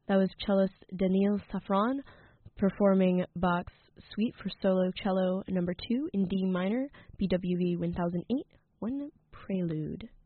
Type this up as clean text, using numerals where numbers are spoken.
That was cellist Daniil Safran performing Bach's Suite for Solo Cello No. 2 in D minor, BWV 1008, 1 Prelude.